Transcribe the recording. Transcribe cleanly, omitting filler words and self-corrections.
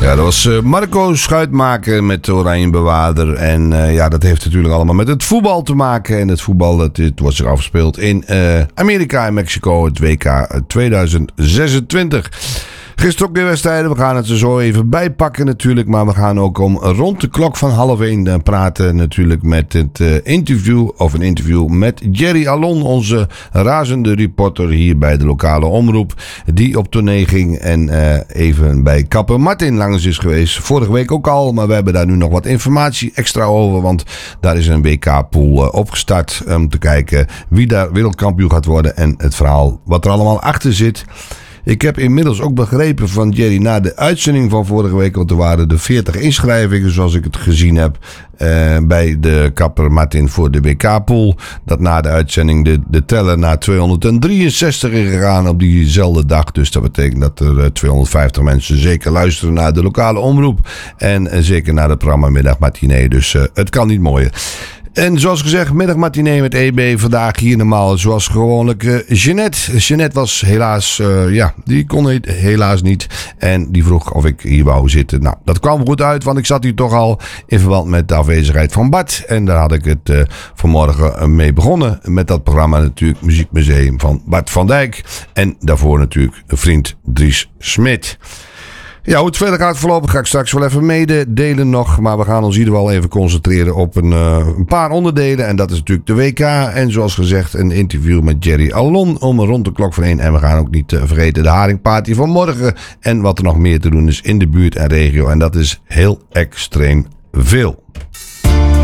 Ja, dat was Marco Schuitmaker met Oranje Bewaarder. En dat heeft natuurlijk allemaal met het voetbal te maken. En het voetbal dat wordt zich afgespeeld in Amerika en Mexico, het WK 2026. Gisteren ook weer wedstrijden. We gaan het er zo even bijpakken natuurlijk. Maar we gaan ook om rond de klok van 12:30 praten natuurlijk met het een interview met Jerry Alon, onze razende reporter hier bij de lokale omroep. Die op tournee ging en even bij kapper Martin langs is geweest. Vorige week ook al, maar we hebben daar nu nog wat informatie extra over. Want daar is een WK-pool opgestart om te kijken wie daar wereldkampioen gaat worden. En het verhaal wat er allemaal achter zit. Ik heb inmiddels ook begrepen van Jerry na de uitzending van vorige week, want er waren de 40 inschrijvingen zoals ik het gezien heb bij de kapper Martin voor de WK-pool. Dat na de uitzending de teller naar 263 is gegaan op diezelfde dag. Dus dat betekent dat er 250 mensen zeker luisteren naar de lokale omroep. En zeker naar het programma Middagmatinee. Dus het kan niet mooier. En zoals gezegd, middagmatinee met EB. Vandaag hier normaal zoals gewoonlijk Jeanette. Jeanette was helaas, die kon helaas niet. En die vroeg of ik hier wou zitten. Nou, dat kwam goed uit, want ik zat hier toch al in verband met de afwezigheid van Bart. En daar had ik het vanmorgen mee begonnen. Met dat programma natuurlijk Muziekmuseum van Bart van Dijk. En daarvoor natuurlijk vriend Dries Smit. Ja, hoe het verder gaat voorlopig ga ik straks wel even mededelen nog. Maar we gaan ons in ieder geval even concentreren op een paar onderdelen. En dat is natuurlijk de WK. En zoals gezegd een interview met Jerry Alon om rond de klok van 1. En we gaan ook niet vergeten de haringparty van morgen. En wat er nog meer te doen is in de buurt en regio. En dat is heel extreem veel.